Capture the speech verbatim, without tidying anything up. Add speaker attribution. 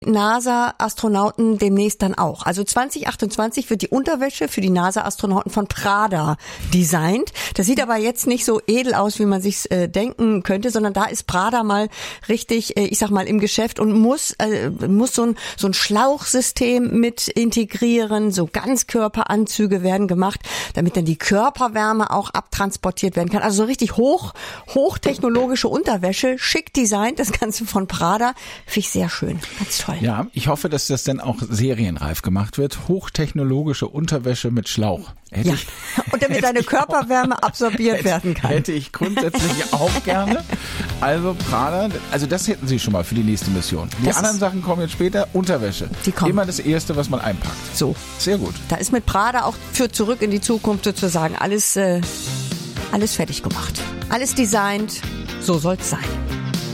Speaker 1: NASA-Astronauten demnächst dann auch. Also zwanzig achtundzwanzig wird die Unterwäsche für die NASA-Astronauten von Prada designt. Das sieht aber jetzt nicht so edel aus, wie man sich äh, denken könnte, sondern da ist Prada mal richtig, äh, ich sag mal, im Geschäft und muss äh, muss so ein so ein Schlauchsystem mit integrieren. So Ganzkörperanzüge werden gemacht, damit dann die Körperwärme auch abtransportiert werden kann. Also so richtig hoch hochtechnologische Unterwäsche, schick designt, das Ganze von Prada. Finde ich sehr schön. Ganz toll.
Speaker 2: Ja, ich hoffe, dass das dann auch serienreif gemacht wird. Hochtechnologische Unterwäsche mit Schlauch. Hätte
Speaker 1: ja.
Speaker 2: ich,
Speaker 1: und damit deine Körperwärme absorbiert
Speaker 2: hätte,
Speaker 1: werden kann.
Speaker 2: Hätte ich grundsätzlich auch gerne. Also Prada, also das hätten Sie schon mal für die nächste Mission. Die
Speaker 1: das
Speaker 2: anderen Sachen kommen jetzt später. Unterwäsche.
Speaker 1: Die kommen.
Speaker 2: Immer das Erste, was man einpackt.
Speaker 1: So.
Speaker 2: Sehr gut.
Speaker 1: Da ist mit Prada auch für zurück in die Zukunft sozusagen alles, äh, alles fertig gemacht. Alles designt. So soll's sein.